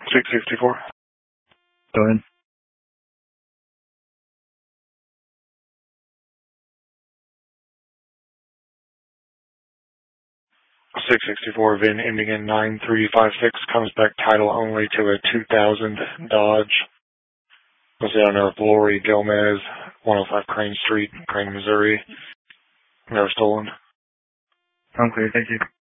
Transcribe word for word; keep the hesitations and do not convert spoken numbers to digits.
six sixty-four. Go ahead. six sixty-four, V I N ending in nine three five six, comes back title only to a two thousand Dodge. Was the owner of Lori Gomez, one oh five Crane Street, Crane, Missouri. Never stolen. I'm clear, thank you.